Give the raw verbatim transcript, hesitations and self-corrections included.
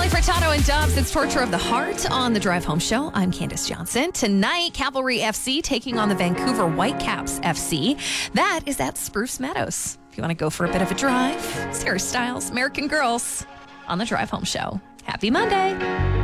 Furtado and Dubs, it's Torture of the Heart on the Drive Home Show. I'm Candace Johnson. Tonight, Cavalry F C taking on the Vancouver Whitecaps F C. That is at Spruce Meadows. If you want to go for a bit of a drive, it's Harry Styles, American Girls on the Drive Home Show. Happy Monday.